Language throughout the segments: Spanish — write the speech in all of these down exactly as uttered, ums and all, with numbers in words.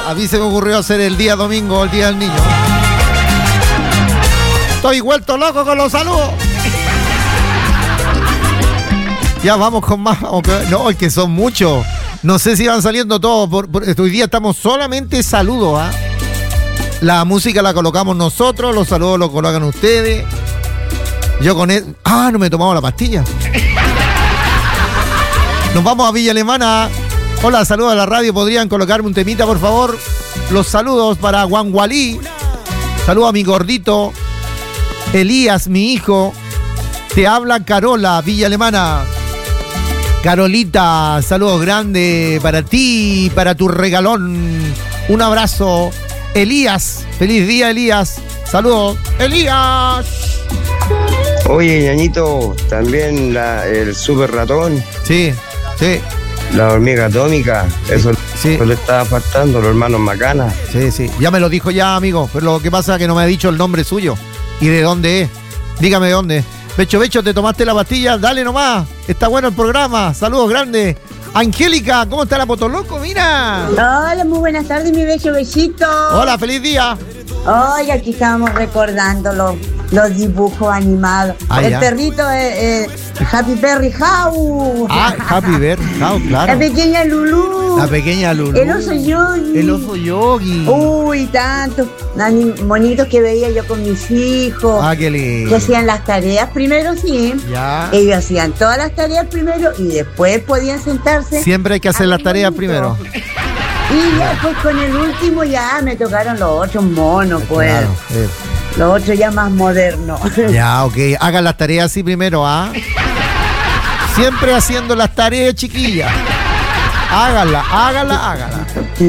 A mí se me ocurrió hacer el día domingo, el día del niño. Estoy vuelto loco con los saludos. Ya vamos con más. No, es que son muchos. No sé si van saliendo todos. Por, por, hoy día estamos solamente saludos. ¿eh? La música la colocamos nosotros, los saludos los colocan ustedes. Yo con él. Ah, no me he tomado la pastilla. Nos vamos a Villa Alemana. Hola, saludos a la radio. ¿Podrían colocarme un temita, por favor? Los saludos para Guangualí. Saludos a mi gordito. Elías, mi hijo. Te habla Carola, Villa Alemana. Carolita, saludos grandes para ti, para tu regalón. Un abrazo. Elías, feliz día, Elías. Saludos, Elías. Oye, ñañito, también la, el super ratón. Sí, sí. La hormiga atómica, eso, sí. Eso le estaba faltando, los hermanos Macana. Sí, sí, ya me lo dijo ya, amigo, pero lo que pasa es que no me ha dicho el nombre suyo y de dónde es. Dígame de dónde. Becho, Becho, ¿te tomaste la pastilla? Dale nomás, está bueno el programa, saludos grandes. Angélica, ¿cómo está la Potoloco? Mira. Hola, muy buenas tardes, mi Becho Bechito. Hola, feliz día. Hoy aquí estábamos recordando los, los dibujos animados. Ah, el ya. perrito es eh, eh, Happy Berry How. Ah, Happy Berry How, claro. La pequeña Lulú. La pequeña Lulú. El oso Yogi. El oso Yogi. Uy, tantos monitos que veía yo con mis hijos. Ah, qué lindo. Que hacían las tareas primero, sí. Ya. Ellos hacían todas las tareas primero y después podían sentarse. Siempre hay que hacer las tareas primero. Y ya pues con el último ya me tocaron los otros monos, pues. Claro, eh. Los otros ya más modernos. Ya, ok. Hagan las tareas así primero, ¿ah? Siempre haciendo las tareas, chiquillas. Háganla, háganla, háganla.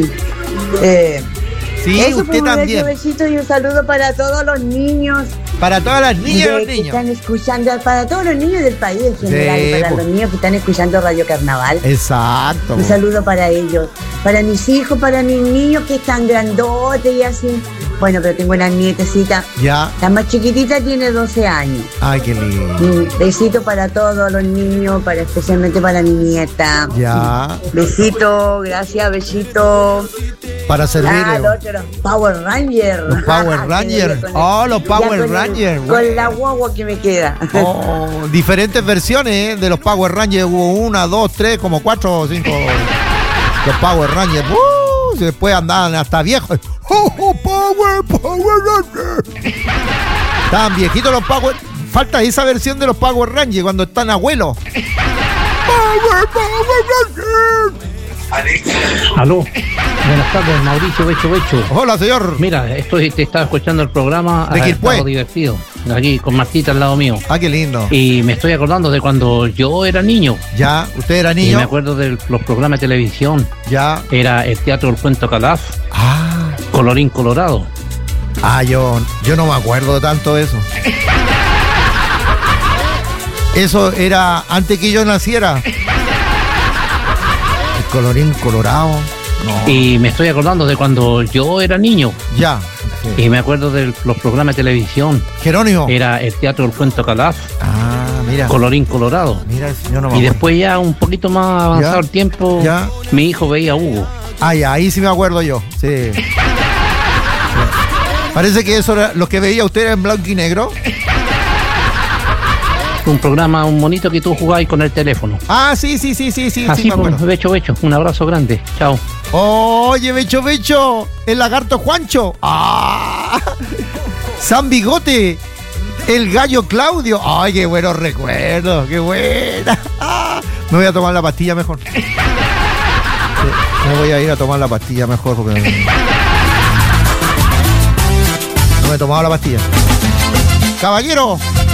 Eh, sí, eso, usted pues, también. Un besito y un saludo para todos los niños. Para todas las niñas y los que niños. están escuchando, para todos los niños del país en general, Sí, y para pues. los niños que están escuchando Radio Carnaval. Exacto. Un pues. saludo para ellos, para mis hijos, para mis niños que están grandotes y así. Bueno, pero tengo una nietecita. Ya. La más chiquitita tiene doce años. Ay, qué lindo. Un besito para todos los niños, para especialmente para mi nieta. Ya. Besito, gracias, besito. Para servirle. Ah, los otros, Power Rangers. Los Power Rangers. Oh, los Power Rangers. Con la guagua que me queda. Oh, diferentes versiones ¿eh? de los Power Rangers. Hubo una, dos, tres, como cuatro o cinco. Los Power Rangers. Uh, después andaban hasta viejos. Oh, oh, Power, Power Rangers. Estaban viejitos los Power. Falta esa versión de los Power Rangers cuando están abuelos. Power, Power Rangers. Aló, buenas tardes, Mauricio Becho Becho. Hola, señor. Mira, estoy, te estaba escuchando el programa. ¿De ha Quilpué? estado divertido, aquí con Martita al lado mío. Ah, qué lindo. Y me estoy acordando de cuando yo era niño. Ya, usted era Y niño. me acuerdo de los programas de televisión. Ya. Era el Teatro del Cuento Calaf, Ah. Colorín Colorado. Ah, yo, yo no me acuerdo tanto de eso. Eso era antes que yo naciera. El Colorín Colorado. No. Y me estoy acordando de cuando yo era niño. Ya. Sí. Y me acuerdo de los programas de televisión. Jerónimo. Era el Teatro del Cuento Calaf, Ah, mira. Colorín Colorado. Mira, el señor no me Y acuerdo. después ya un poquito más avanzado Ya. el tiempo, Ya. mi hijo veía a Hugo. Ah, ya, ahí sí me acuerdo yo. Sí. Sí. Parece que eso era lo que veía usted en blanco y negro. Un programa, un monito que tú jugabas con el teléfono. Ah, sí, sí, sí, sí, sí, Así sí me pues, acuerdo. Becho, Becho, un abrazo grande. Chao. Oye, Becho, Becho, el lagarto Juancho. Ah, San Bigote, el gallo Claudio. Ay, qué buenos recuerdos, qué buena. Ah, me voy a tomar la pastilla mejor. Sí, me voy a ir a tomar la pastilla mejor porque no me he tomado la pastilla. Caballero.